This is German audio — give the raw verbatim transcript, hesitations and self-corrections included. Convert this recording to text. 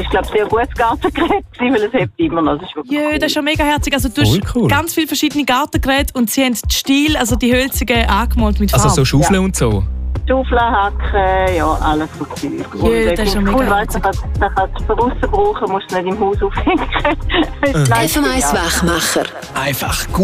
Ich glaube, sehr gutes Gartengerät, weil es hebt immer noch. Das ist wirklich Ja, cool. das ist schon mega herzig. Also, du Voll hast cool. ganz viele verschiedene Gartengeräte und sie haben den Stil, also die hölzigen, angemalt mit Farbe. Also so Schaufeln und so. Schaufeln, Hacken, ja, alles so Zeug. Und Ja, ich das ist finde schon es cool, mega weißt du, man kann man kann es von außen brauchen, musst du nicht im Haus aufhängen. F M eins Wachmacher. Einfach gut.